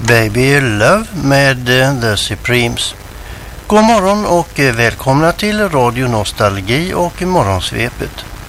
Baby Love med The Supremes. God morgon och välkomna till Radio Nostalgi och Morgonsvepet.